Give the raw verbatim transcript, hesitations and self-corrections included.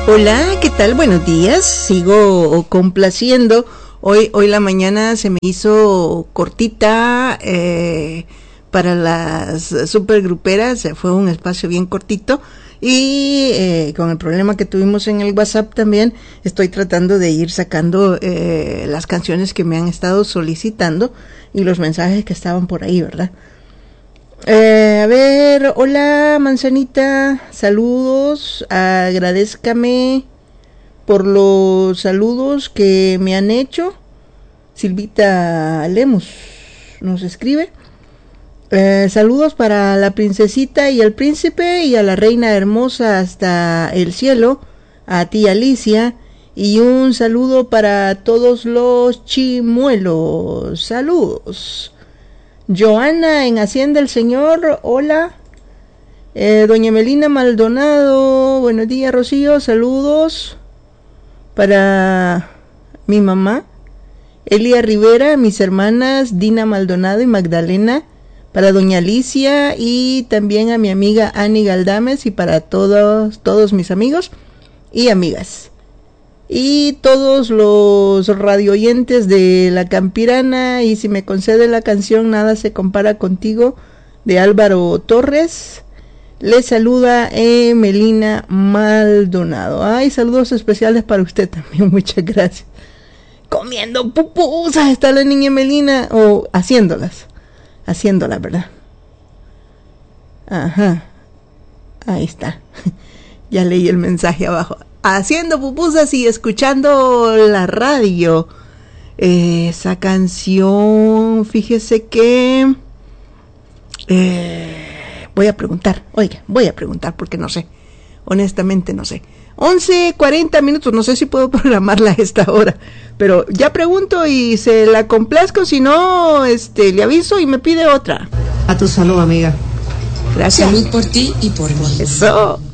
Hola, ¿qué tal? Buenos días. Sigo complaciendo. Hoy, hoy la mañana se me hizo cortita eh, para las supergruperas. Fue un espacio bien cortito. Y eh, con el problema que tuvimos en el WhatsApp también, estoy tratando de ir sacando eh, las canciones que me han estado solicitando y los mensajes que estaban por ahí, ¿verdad? Eh, a ver, hola Manzanita, saludos, agradézcame por los saludos que me han hecho. Silvita Lemus nos escribe. Eh, saludos para la princesita y el príncipe y a la reina hermosa hasta el cielo, a ti Alicia, y un saludo para todos los chimuelos. Saludos. Joana en Hacienda el Señor, hola. Eh, doña Melina Maldonado, buenos días Rocío, saludos para mi mamá, Elia Rivera, mis hermanas Dina Maldonado y Magdalena, para doña Alicia y también a mi amiga Ani Galdames y para todos, todos mis amigos y amigas. Y todos los radioyentes de La Campirana, y si me concede la canción Nada se compara contigo, de Álvaro Torres, les saluda eh, Melina Maldonado. Ay, saludos especiales para usted también, muchas gracias. Comiendo pupusas está la niña Melina, o haciéndolas, haciéndolas, ¿verdad? Ajá, ahí está, ya leí el mensaje abajo. Haciendo pupusas y escuchando la radio. Eh, esa canción, fíjese que eh, voy a preguntar, oiga, voy a preguntar porque no sé, honestamente no sé. once cuarenta minutos, no sé si puedo programarla a esta hora, pero ya pregunto y se la complazco, si no, este, le aviso y me pide otra. A tu salud, amiga. Gracias. Salud por ti y por mí. Eso.